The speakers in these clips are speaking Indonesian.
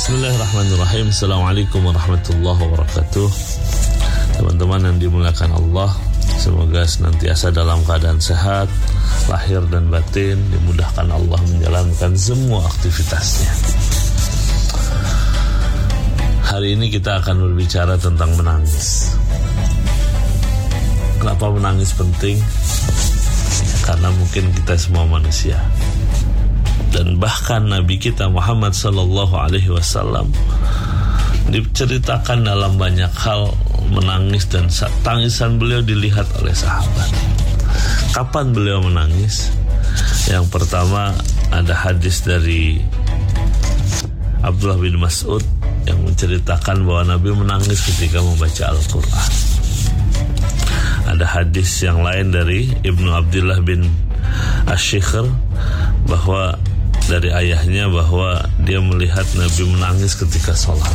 Bismillahirrahmanirrahim. Assalamualaikum warahmatullahi wabarakatuh. Teman-teman yang dimuliakan Allah, semoga senantiasa dalam keadaan sehat, lahir dan batin, dimudahkan Allah menjalankan semua aktivitasnya. Hari ini kita akan berbicara tentang menangis. Kenapa menangis penting? Karena mungkin kita semua manusia. Dan bahkan Nabi kita Muhammad sallallahu alaihi wasallam diceritakan dalam banyak hal menangis, dan tangisan beliau dilihat oleh sahabat. Kapan beliau menangis? Yang pertama, ada hadis dari Abdullah bin Mas'ud yang menceritakan bahwa Nabi menangis ketika membaca Al-Quran. Ada hadis yang lain dari Ibnu Abdullah bin Ash-Shikhr bahwa dari ayahnya bahwa dia melihat Nabi menangis ketika sholat.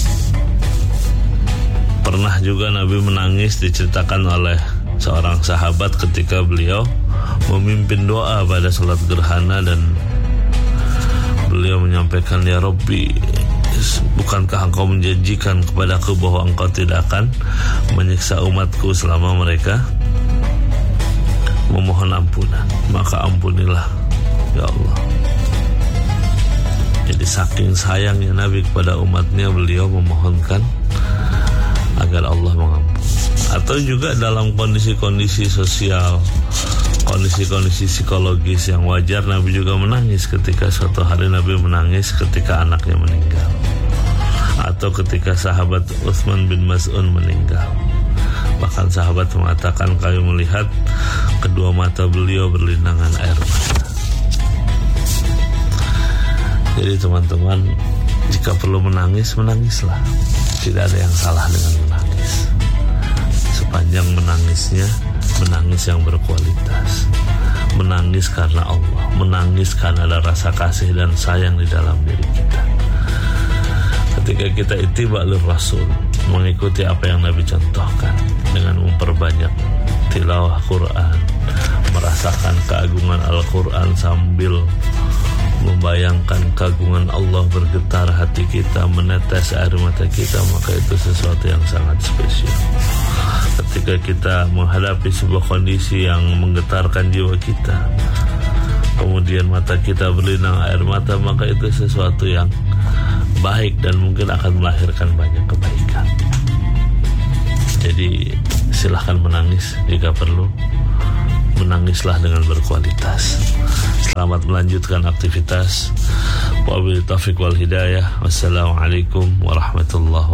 Pernah juga Nabi menangis diceritakan oleh seorang sahabat ketika beliau memimpin doa pada sholat gerhana, dan beliau menyampaikan, "Ya Rabbi, bukankah engkau menjanjikan kepadaku bahwa engkau tidak akan menyiksa umatku selama mereka memohon ampunan? Maka ampunilah ya Allah." Jadi saking sayangnya Nabi kepada umatnya, beliau memohonkan agar Allah mengampuni. Atau juga dalam kondisi-kondisi sosial, kondisi-kondisi psikologis yang wajar, Nabi juga menangis. Ketika suatu hari Nabi menangis ketika anaknya meninggal, atau ketika sahabat Utsman bin Maz'un meninggal. Bahkan sahabat mengatakan, kami melihat kedua mata beliau berlinangan air mata. Jadi teman-teman, jika perlu menangis, menangislah. Tidak ada yang salah dengan menangis, sepanjang menangisnya menangis yang berkualitas. Menangis karena Allah, menangis karena ada rasa kasih dan sayang di dalam diri kita. Ketika kita ittiba'ul Rasul, mengikuti apa yang Nabi contohkan dengan memperbanyak tilawah Quran, merasakan keagungan Al-Quran sambil membayangkan keagungan Allah, bergetar hati kita, menetes air mata kita, maka itu sesuatu yang sangat spesial. Ketika kita menghadapi sebuah kondisi yang menggetarkan jiwa kita, kemudian mata kita berlinang air mata, maka itu sesuatu yang baik dan mungkin akan melahirkan banyak kebaikan. Jadi silahkan menangis jika perlu. Menangislah dengan berkualitas. Selamat melanjutkan aktivitas. Wabillahi taufiq wal hidayah. Wassalamualaikum warahmatullahi